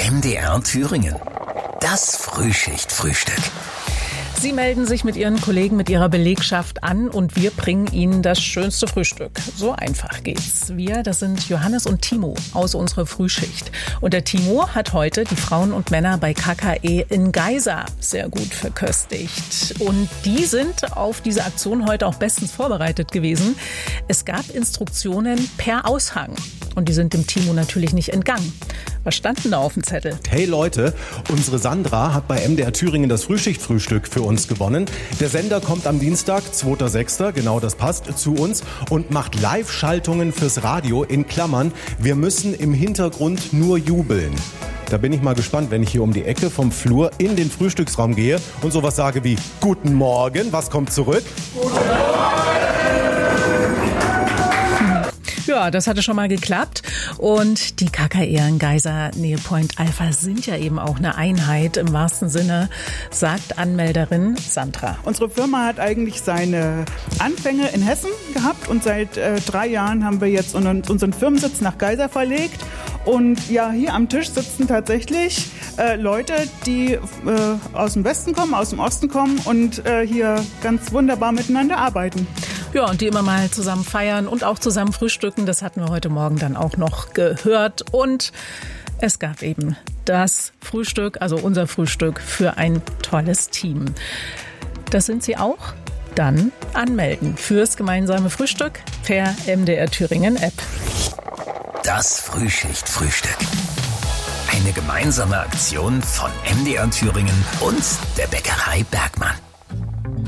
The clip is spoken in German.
MDR Thüringen. Das Frühschichtfrühstück. Sie melden sich mit Ihren Kollegen, mit Ihrer Belegschaft an und wir bringen Ihnen das schönste Frühstück. So einfach geht's. Wir, das sind Johannes und Timo aus unserer Frühschicht. Und der Timo hat heute die Frauen und Männer bei KKE in Geisa sehr gut verköstigt. Und die sind auf diese Aktion heute auch bestens vorbereitet gewesen. Es gab Instruktionen per Aushang. Und die sind dem Timo natürlich nicht entgangen. Was stand denn da auf dem Zettel? Hey Leute, unsere Sandra hat bei MDR Thüringen das Frühschichtfrühstück für uns gewonnen. Der Sender kommt am Dienstag, 2.6., genau das passt, zu uns und macht Live-Schaltungen fürs Radio in Klammern. Wir müssen im Hintergrund nur jubeln. Da bin ich mal gespannt, wenn ich hier um die Ecke vom Flur in den Frühstücksraum gehe und sowas sage wie Guten Morgen, was kommt zurück? Guten Morgen! Ja, das hatte schon mal geklappt. Und die KKE in Geisa, Nähe Point Alpha, sind ja eben auch eine Einheit im wahrsten Sinne, sagt Anmelderin Sandra. Unsere Firma hat eigentlich seine Anfänge in Hessen gehabt und seit 3 Jahren haben wir jetzt unseren Firmensitz nach Geisa verlegt. Und ja, hier am Tisch sitzen tatsächlich Leute, die aus dem Westen kommen, aus dem Osten kommen und hier ganz wunderbar miteinander arbeiten. Ja, und die immer mal zusammen feiern und auch zusammen frühstücken. Das hatten wir heute Morgen dann auch noch gehört. Und es gab eben das Frühstück, also unser Frühstück für ein tolles Team. Das sind Sie auch? Dann anmelden fürs gemeinsame Frühstück per MDR Thüringen App. Das Frühschichtfrühstück. Eine gemeinsame Aktion von MDR Thüringen und der Bäckerei Bergmann.